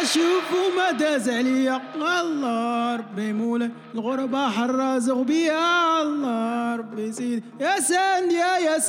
شوفوا ما داز عليا الله ربي مولاي الغربة حرازغ بيا الله ربي سيدي يا ساندي يا